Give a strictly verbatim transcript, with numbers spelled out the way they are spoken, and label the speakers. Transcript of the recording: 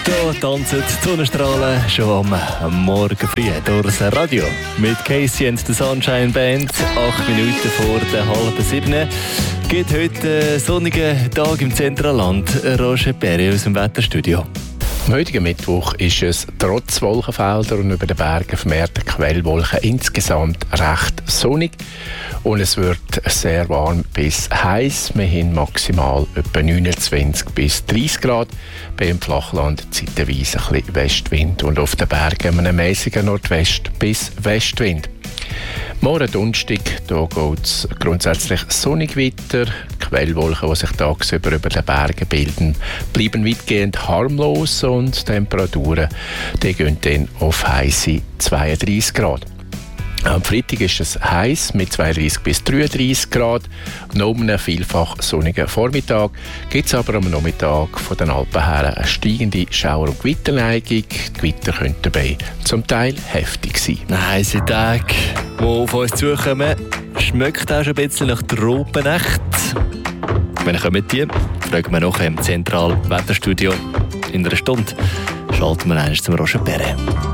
Speaker 1: Da tanzen die Sonnenstrahlen schon am Morgen früh durchs Radio. Mit Casey and the Sunshine Band. Acht Minuten vor der halben sieben. Geht heute einen sonnigen Tag im Zentralland. Roger Perry aus dem Wetterstudio.
Speaker 2: Am heutigen Mittwoch ist es trotz Wolkenfelder und über den Bergen vermehrte Quellwolken insgesamt recht sonnig. Und es wird sehr warm bis heiß. Wir haben maximal etwa neunundzwanzig bis dreißig Grad. Beim Flachland zeitweise ein bisschen Westwind und auf den Bergen einen mäßigen Nordwest- bis Westwind. Morgen Donnerstag, da geht es grundsätzlich sonnig weiter. Die Quellwolken, die sich tagsüber über den Bergen bilden, bleiben weitgehend harmlos und die Temperaturen die gehen dann auf heisse zweiunddreißig Grad. Am Freitag ist es heiß mit zweiunddreißig bis dreiunddreißig Grad. Noch um einen vielfach sonnigen Vormittag gibt es aber am Nachmittag von den Alpen her eine steigende Schauer- und Gewitterneigung. Die Gewitter können dabei zum Teil heftig sein.
Speaker 1: Heiße Tage, die auf uns zukommen, schmeckt auch schon ein bisschen nach Tropennacht. Wenn ihr kommt, die fragen wir nachher im Zentralwetterstudio. In einer Stunde schalten wir einmal zum Roger Perry.